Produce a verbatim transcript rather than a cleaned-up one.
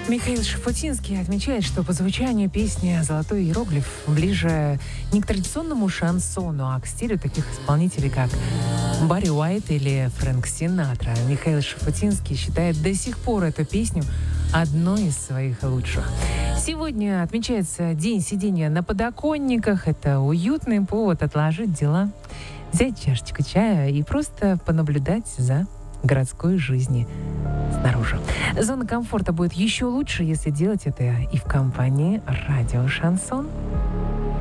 Михаил Шафутинский отмечает, что по звучанию песни «Золотой иероглиф» ближе не к традиционному шансону, а к стилю таких исполнителей, как Барри Уайт или Фрэнк Синатра. Михаил Шафутинский считает до сих пор эту песню одной из своих лучших. Сегодня отмечается День сидения на подоконниках. Это уютный повод отложить дела, взять чашечку чая и просто понаблюдать за городской жизнью снаружи. Зона комфорта будет еще лучше, если делать это и в компании радио «Шансон».